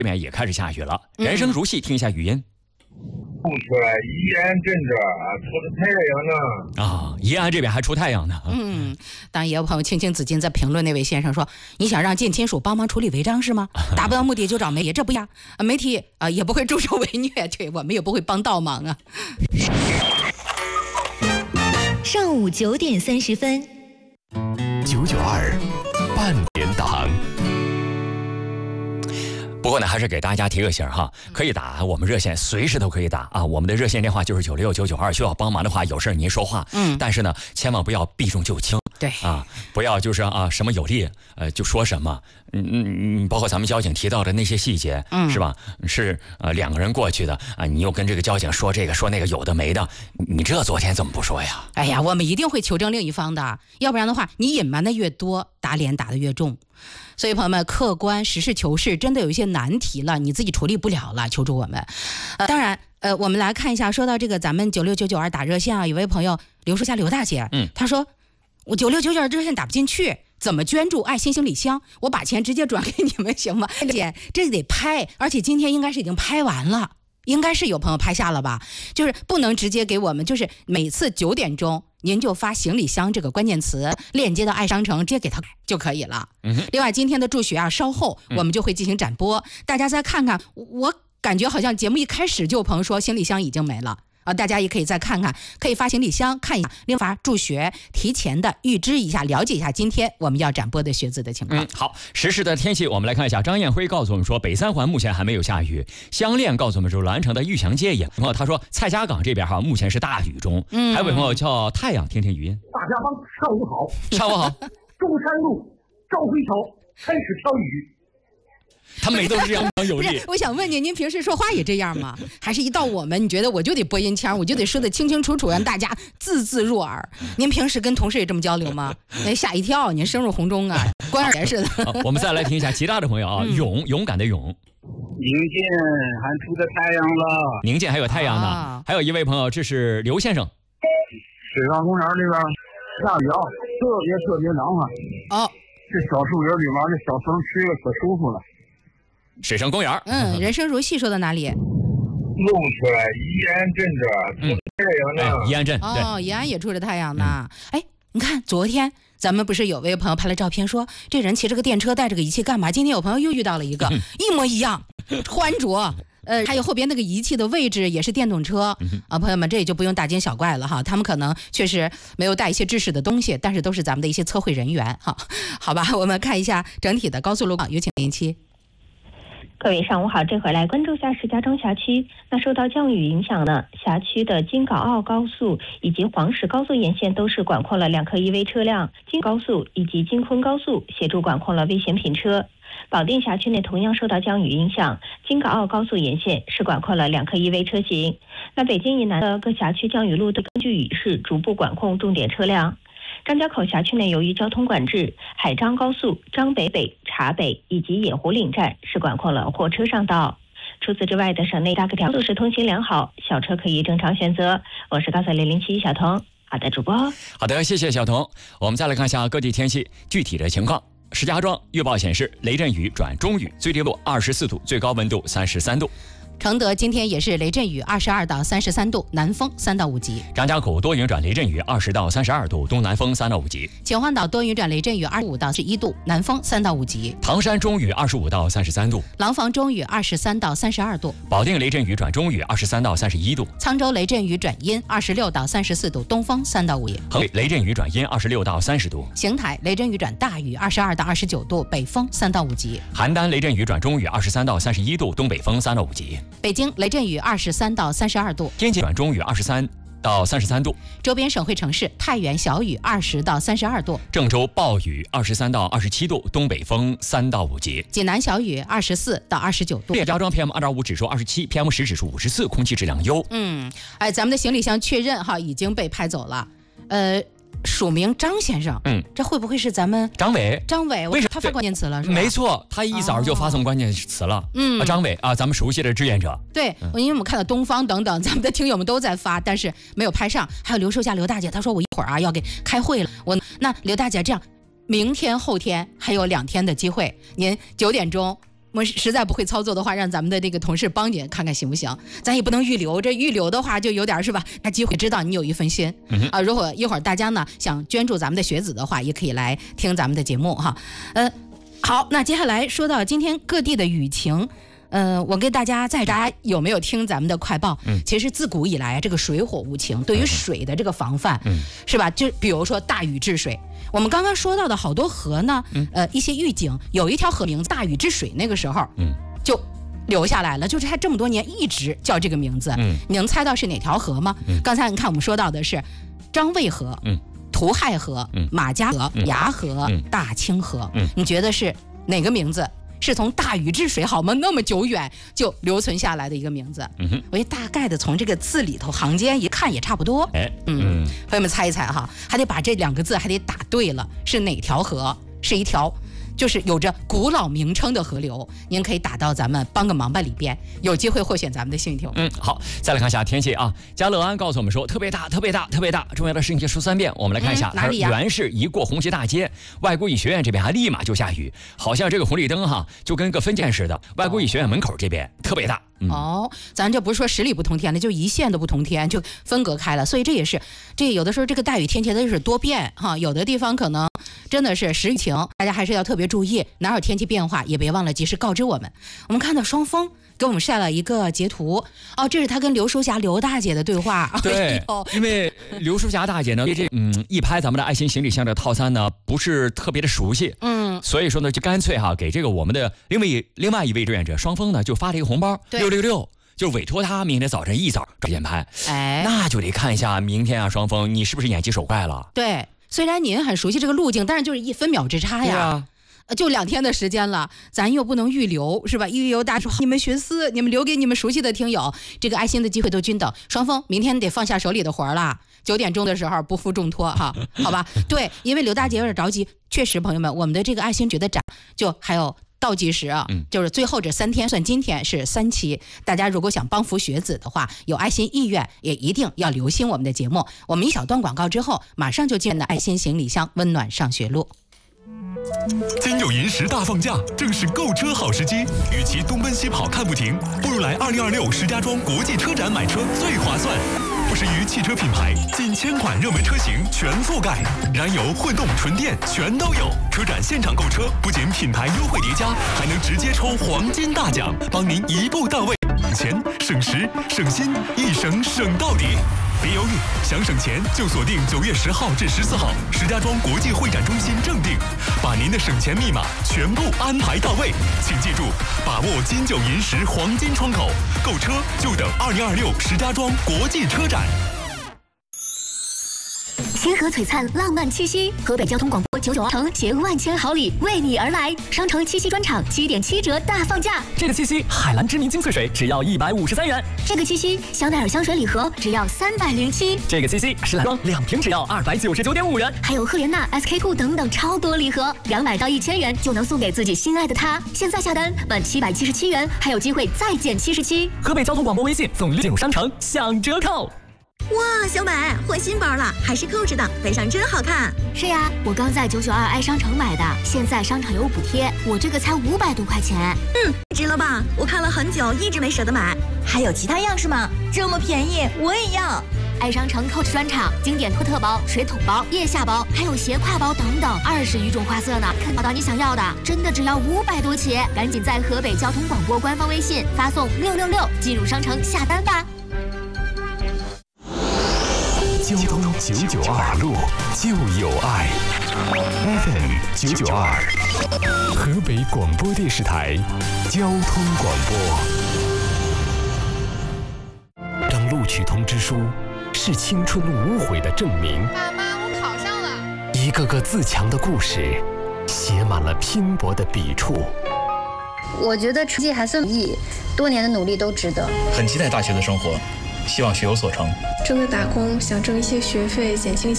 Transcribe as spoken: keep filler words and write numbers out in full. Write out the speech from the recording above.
这边也开始下雨了。人生如戏，听一下语音。 不出来，宜安镇这出的太阳呢啊！宜安这边还出太阳呢。 嗯，当然也有朋友青青子衿在评论那位先生说：“你想让近亲属帮忙处理违章是吗？达不到目的就找媒体，这不呀？媒体啊、呃、也不会助纣为虐，对我们也不会帮倒忙啊。” 上午九点三十分， 九九二半点档。 不过呢，还是给大家提个醒哈，可以打我们热线，随时都可以打啊。我们的热线电话就是九六九九二，需要帮忙的话，有事您说话。嗯，但是呢，千万不要避重就轻。 对啊，不要就是啊什么有利呃就说什么。嗯嗯嗯，包括咱们交警提到的那些细节，嗯，是吧？是呃两个人过去的啊，你又跟这个交警说这个说那个有的没的，你这昨天怎么不说呀？ 哎呀，我们一定会求证另一方的，要不然的话，你隐瞒的越多，打脸打得越重。所以朋友们，客观实事求是，真的有一些难题了，你自己处理不了了，求助我们。呃，当然，呃，我们来看一下，说到这个咱们九六九九二打热线啊，有位朋友刘树下刘大姐，嗯，她说我九六九九二热线打不进去，怎么捐助爱心行李箱？我把钱直接转给你们行吗？姐，这得拍，而且今天应该是已经拍完了。应该是有朋友拍下了吧，就是不能直接给我们，就是每次九点钟您就发行李箱这个关键词链接到爱商城，直接给他就可以了。嗯、另外今天的助学啊，稍后我们就会进行展播、嗯、大家再看看。我感觉好像节目一开始就有朋友说行李箱已经没了啊，大家也可以再看看，可以发行李箱看一下，另外助学提前的预知一下，了解一下今天我们要展播的学子的情况。 嗯，好，实时的天气我们来看一下。张艳辉告诉我们说，北三环目前还没有下雨。香恋告诉我们说，蓝城的玉祥街也。然后他说，蔡家岗这边哈目前是大雨中。嗯，还有位朋友叫太阳，听听语音。 大家帮上午好， 上午好。 中山路赵辉桥开始飘雨。 他们都是这样有力。 我想问您，您平时说话也这样吗？还是一到我们，你觉得我就得播音腔，我就得说得清清楚楚，让大家字字入耳？您平时跟同事也这么交流吗？哎，吓一跳，您深入红中啊，关二爷似的。 我们再来听一下其他的朋友啊，嗯、勇勇敢的勇。 宁静还出的太阳了， 宁静还有太阳呢、啊。还有一位朋友，这是刘先生。 水上公园这边下雨啊，特别特别凉快。哦，这小树林里面这小风吹着可舒服了。 水上公园， 嗯，人生如戏说到哪里？ 露出来，宜安镇这出太阳呢。 宜安镇， 哦，宜安也出着太阳呢。哎、嗯，你看昨天咱们不是有位朋友拍了照片说，这人骑着个电车带着个仪器干嘛？今天有朋友又遇到了一个、嗯、一模一样穿着。呃，还有后边那个仪器的位置也是电动车、嗯、啊，朋友们这也就不用大惊小怪了哈，他们可能确实没有带一些知识的东西，但是都是咱们的一些测绘人员哈。好吧，我们看一下整体的高速路况，有请零七。 各位上午好，这会来关注下石家庄辖区。那受到降雨影响呢，辖区的京港澳高速以及黄石高速沿线都是管控了两颗一 V 车辆，京高速以及京昆高速协助管控了危险品车。保定辖区内同样受到降雨影响，京港澳高速沿线是管控了两颗一 V 车型。那北京以南的各辖区降雨路都根据雨势逐步管控重点车辆。张家口辖区内由于交通管制，海张高速张北北、察北以及野湖岭站是管控了货车上道。除此之外的省内大各条路是通行良好，小车可以正常选择。我是高三零零七小童，好的主播。 好的，谢谢小童。我们再来看一下各地天气具体的情况。石家庄预报显示，雷阵雨转中雨，最低温度二十四度，最高温度三十三度。 承德今天也是雷阵雨，二十二到三十三度，南风三到五级。 张家口多云转雷阵雨，二十到三十二度，东南风三到五级。 秦皇岛多云转雷阵雨，二十五到十一度，南风三到五级。 唐山中雨，二十五到三十三度。 廊坊中雨，二十三到三十二度。 保定雷阵雨转中雨，二十三到三十一度。 沧州雷阵雨转阴，二十六到三十四度，东风三到五级。 衡雷阵雨转阴，二十六到三十度。 邢台雷阵雨转大雨，二十二到二十九度，北风三到五级。 邯郸雷阵雨转中雨，二十三到三十一度，东北风三到五级。 北京雷阵雨二十三到三十二度， 天津转中雨二十三到三十三度。 周边省会城市太原小雨二十到三十二度， 郑州暴雨二十三到二十七度，东北风三到五级。 济南小雨二十四到二十九度。 石家庄 P M 二点五 指数二十七 ，P M 十 指数五十四，空气质量优。 嗯，哎，咱们的行李箱确认哈已经被拍走了，呃。署名张先生，嗯，这会不会是咱们张伟？ 张伟，为什么他发关键词了？是吧？ 没错，他一早就发送关键词了。嗯、哦，张伟啊，咱们熟悉的志愿者。 对，嗯、因为我们看到东方等等，咱们的听友们都在发，但是没有拍上。还有刘寿下刘大姐，她说我一会儿啊要给开会了。我那刘大姐这样，明天后天还有两天的机会，您九点钟我们实在不会操作的话，让咱们的这个同事帮你看看行不行？咱也不能预留，这预留的话就有点是吧？他机会知道你有一份心、嗯、啊。如果一会儿大家呢想捐助咱们的学子的话，也可以来听咱们的节目哈。呃，好，那接下来说到今天各地的雨情。呃，我跟大家在大家有没有听咱们的快报？嗯，其实自古以来这个水火无情，对于水的这个防范，嗯，是吧？就比如说大禹治水，我们刚刚说到的好多河呢，嗯、呃，一些预警，有一条河名字大禹治水，那个时候，嗯，就留下来了，就是它这么多年一直叫这个名字。嗯，你能猜到是哪条河吗？嗯，刚才你看我们说到的是张卫河，嗯，图亥河，嗯，马家河，嗯、牙河，嗯、大清河，嗯，你觉得是哪个名字？是从大禹治水好吗？那么久远就留存下来的一个名字。嗯哼，我大概的从这个字里头行间一看也差不多。哎，嗯，朋友们猜一猜哈，还得把这两个字还得打对了，是哪条河？是一条就是有着古老名称的河流，您可以打到咱们帮个忙吧里边，有机会获选咱们的幸运听。 嗯，好，再来看一下天气啊。家乐安告诉我们说，特别大，特别大，特别大。重要的事情说三遍，我们来看一下。 嗯、哪里呀？ 原是一过红旗大街，外国语学院这边还立马就下雨，好像这个红绿灯哈就跟个分界似的。外国语学院门口这边特别大。嗯、 哦，咱这不是说十里不同天的，就一线都不同天，就分隔开了。所以这也是这有的时候这个大雨天气它就是多变哈，有的地方可能真的是时雨情，大家还是要特别注意，哪有天气变化也别忘了及时告知我们。我们看到双峰给我们晒了一个截图，哦，这是他跟刘淑霞刘大姐的对话。 对，哎、因为刘淑霞大姐呢对这嗯一拍咱们的爱心行李箱的套餐呢不是特别的熟悉，嗯，所以说呢就干脆哈给这个我们的另外另外一位志愿者双峰呢就发了一个红包六六六。就委托他明天早晨一早照片拍，哎，那就得看一下明天啊，双峰你是不是眼疾手快了？ 对，虽然您很熟悉这个路径，但是就是一分秒之差呀。啊就两天的时间了，咱又不能预留，是吧？预留大说你们寻思，你们留给你们熟悉的听友，这个爱心的机会都均等。双峰，明天得放下手里的活了，九点钟的时候不负重托哈，好吧？对，因为刘大姐有点着急，确实，朋友们，我们的这个爱心觉得展就还有倒计时啊，嗯、就是最后这三天算今天是三期，大家如果想帮扶学子的话，有爱心意愿，也一定要留心我们的节目。我们一小段广告之后，马上就进入爱心行李箱，温暖上学路。 金九银十大放假，正是购车好时机。与其东奔西跑看不停，不如来二零二六石家庄国际车展买车最划算。不十余汽车品牌，近千款热门车型全覆盖，燃油、混动、纯电全都有。车展现场购车，不仅品牌优惠叠加，还能直接抽黄金大奖，帮您一步到位，省钱、省时、省心，一省省到底。别犹豫，想省钱就锁定九月十号至十四号石家庄国际会展中心正定，把您的省钱密码全部安排到位。请记住，把握金九银十黄金窗口，购车就等二零二六石家庄国际车展。 星河璀璨，浪漫七夕，河北交通广播九九二城携万千好礼为你而来，商城七夕专场七点七折大放价。 这个七夕，海蓝知名精粹水只要一百五十三元。 这个七夕，香奈儿香水礼盒只要三百零七。 这个七夕，石兰装两瓶只要二百九十九点五元。 还有赫莲娜、S K two 等等超多礼盒，两百到一千元就能送给自己心爱的他。现在下单满七百七十七元，还有机会再减七十七。 河北交通广播微信送进入商城享折扣。 哇，小美换新包了，还是扣着的，背上真好看。 是呀，我刚在九九二爱商城买的，现在商场有补贴，我这个才五百多块钱。 嗯，值了吧？我看了很久，一直没舍得买。还有其他样式吗？这么便宜，我也要。 爱商城 Coach 专场，经典托特包、水桶包、腋下包，还有斜挎包等等，二十余种花色呢，看找到你想要的，真的只要五百多起。赶紧在河北交通广播官方微信发送六六六进入商城下单吧。 交通九九二路就有爱 ，F M 九九二，河北广播电视台交通广播。让录取通知书是青春无悔的证明。 爸妈，我考上了。 一个个自强的故事，写满了拼搏的笔触。 我觉得成绩还算满意，多年的努力都值得。 很期待大学的生活。希望学有所成， 挣的打工，想挣一些学费，减轻一些